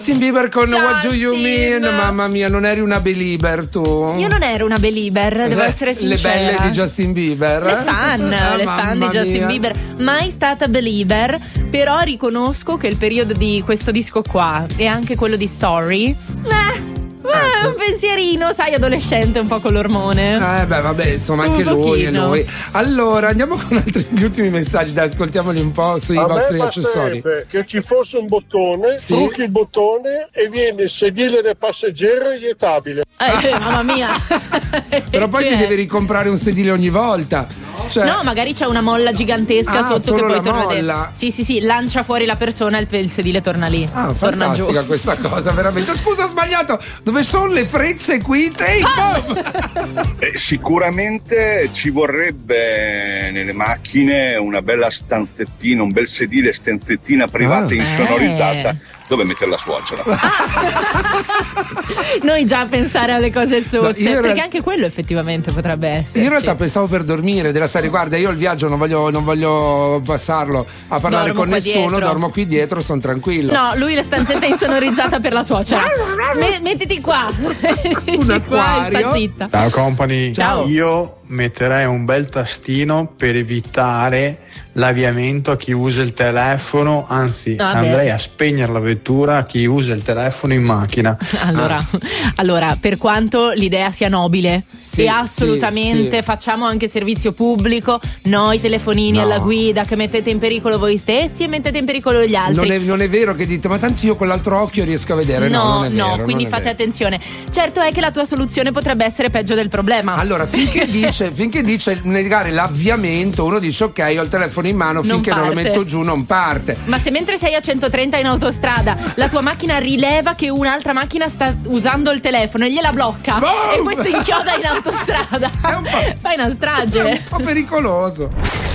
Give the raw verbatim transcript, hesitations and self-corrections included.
Justin Bieber con Justin. What Do You Mean? Mamma mia, non eri una belieber tu? Io non ero una belieber, devo le, essere sincera. Le belle di Justin Bieber? Le fan, ah, le fan di Justin mia. Bieber. Mai stata belieber, però riconosco che il periodo di questo disco qua e anche quello di Sorry, eh, Eh, un pensierino, sai, adolescente, un po' con l'ormone. Eh beh, vabbè, sono anche Un lui e pochino. noi. Allora, andiamo con altri, gli ultimi messaggi, dai, ascoltiamoli un po' sui A vostri me accessori. basterebbe che ci fosse un bottone, Sì. trucchi il bottone e viene il sedile del passeggero eietabile. Eh, mamma mia. Però poi Che ti è? devi ricomprare un sedile ogni volta. Cioè, No, magari c'è una molla gigantesca Ah, sotto che solo poi la torna molla. dentro. Sì, sì, sì, lancia fuori la persona e il, il sedile torna lì. Ah, torna giù. fantastica questa cosa, veramente. Scusa, ho sbagliato. Dove sono le frecce qui? Tape! Eh, sicuramente ci vorrebbe nelle macchine una bella stanzettina, un bel sedile stanzettina privata Ah. insonorizzata Eh. dove mettere la suocera. Noi già a pensare alle cose zozze, No, io in perché real- anche quello effettivamente potrebbe essere. In realtà pensavo per dormire della serie, guarda, io il viaggio non voglio, non voglio passarlo a parlare Dormo con qua nessuno, dietro. dormo qui dietro, sono tranquillo. No, lui la stanzetta è insonorizzata per la suocera. Me- mettiti qua. Mettiti qua e acquario. sta zitta. Ciao company, Ciao. io metterei un bel tastino per evitare l'avviamento a chi usa il telefono, anzi Vabbè. andrei a spegnere la vettura a chi usa il telefono in macchina. Allora, allora, per quanto l'idea sia nobile Sì, e assolutamente sì, sì. facciamo anche servizio pubblico, noi telefonini No. alla guida che mettete in pericolo voi stessi e mettete in pericolo gli altri. Non è, non è vero che dite, ma tanto io con l'altro occhio riesco a vedere. No, non è vero. quindi non è fate vero. attenzione. Certo è che la tua soluzione potrebbe essere peggio del problema. Allora, finché dice, finché dice negare l'avviamento, uno dice ok, ho il telefono in mano, Non finché non lo parte. metto giù non parte. Ma se mentre sei a centotrenta in autostrada la tua macchina rileva che un'altra macchina sta usando il telefono e gliela blocca Boom! e questo inchioda in autostrada, È un po'- fai una È un strage. po' pericoloso.